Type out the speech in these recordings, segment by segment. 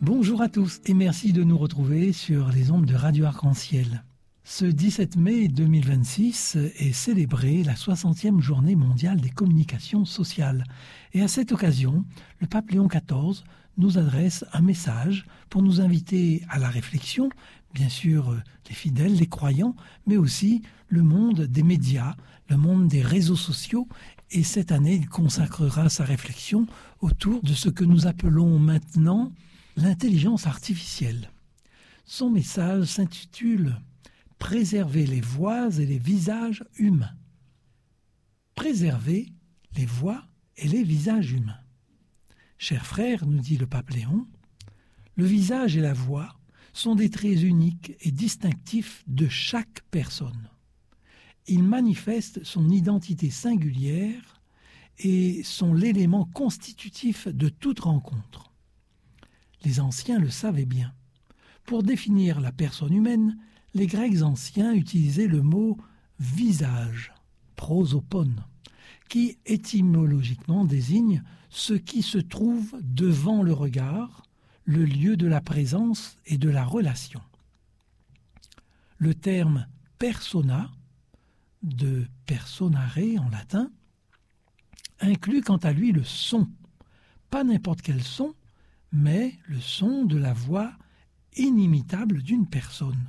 Bonjour à tous et merci de nous retrouver sur les ondes de Radio Arc-en-Ciel. Ce 17 mai 2026 est célébrée la 60e journée mondiale des communications sociales. Et à cette occasion, le pape Léon XIV nous adresse un message pour nous inviter à la réflexion, bien sûr les fidèles, les croyants, mais aussi le monde des médias, le monde des réseaux sociaux. Et cette année, il consacrera sa réflexion autour de ce que nous appelons maintenant l'intelligence artificielle. Son message s'intitule « Préserver les voix et les visages humains ». Préserver les voix et les visages humains. Chers frères, nous dit le pape Léon, le visage et la voix sont des traits uniques et distinctifs de chaque personne. Ils manifestent son identité singulière et sont l'élément constitutif de toute rencontre. Les anciens le savaient bien. Pour définir la personne humaine, les Grecs anciens utilisaient le mot « visage », prosopone, qui étymologiquement désigne ce qui se trouve devant le regard, le lieu de la présence et de la relation. Le terme « persona », de personare en latin, inclut quant à lui le son, pas n'importe quel son, mais le son de la voix inimitable d'une personne.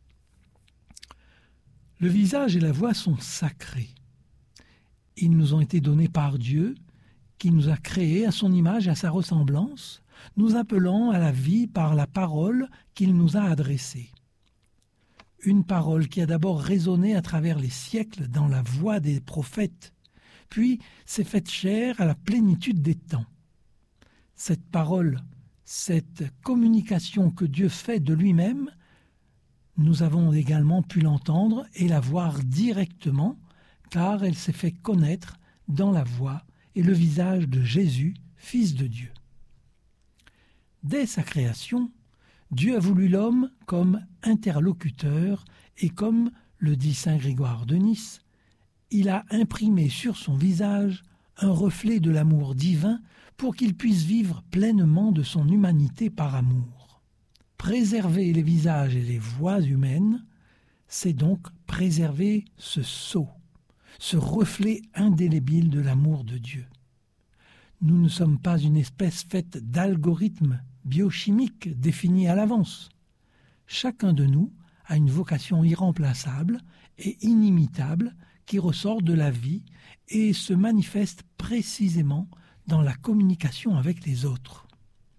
Le visage et la voix sont sacrés. Ils nous ont été donnés par Dieu, qui nous a créés à son image et à sa ressemblance, nous appelant à la vie par la parole qu'il nous a adressée. Une parole qui a d'abord résonné à travers les siècles dans la voix des prophètes, puis s'est faite chair à la plénitude des temps. Cette parole, cette communication que Dieu fait de lui-même, nous avons également pu l'entendre et la voir directement, car elle s'est fait connaître dans la voix et le visage de Jésus, Fils de Dieu. Dès sa création, Dieu a voulu l'homme comme interlocuteur et comme le dit saint Grégoire de Nice, il a imprimé sur son visage un reflet de l'amour divin pour qu'il puisse vivre pleinement de son humanité par amour. Préserver les visages et les voix humaines, c'est donc préserver ce sceau, ce reflet indélébile de l'amour de Dieu. Nous ne sommes pas une espèce faite d'algorithmes biochimiques définis à l'avance. Chacun de nous a une vocation irremplaçable et inimitable qui ressort de la vie et se manifeste précisément dans la communication avec les autres.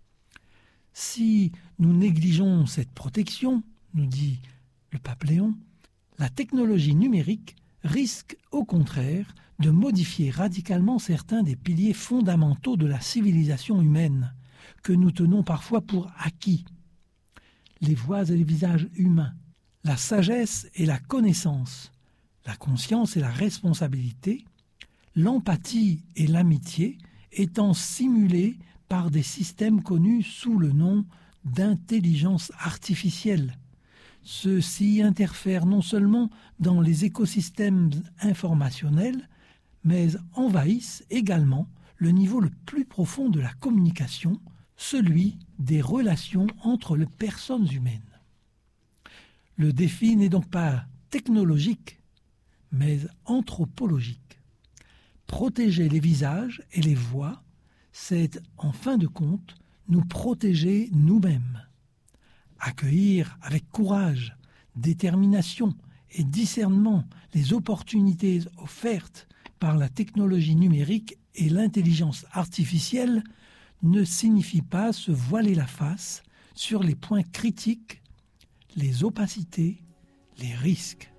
Si nous négligeons cette protection, nous dit le pape Léon, la technologie numérique risque au contraire de modifier radicalement certains des piliers fondamentaux de la civilisation humaine, que nous tenons parfois pour acquis. Les voix et les visages humains, la sagesse et la connaissance, la conscience et la responsabilité, l'empathie et l'amitié étant simulés par des systèmes connus sous le nom d'intelligence artificielle. Ceux-ci interfèrent non seulement dans les écosystèmes informationnels, mais envahissent également le niveau le plus profond de la communication, celui des relations entre les personnes humaines. Le défi n'est donc pas technologique, mais anthropologique. Protéger les visages et les voix, c'est, en fin de compte, nous protéger nous-mêmes. Accueillir avec courage, détermination et discernement les opportunités offertes par la technologie numérique et l'intelligence artificielle ne signifie pas se voiler la face sur les points critiques, les opacités, les risques.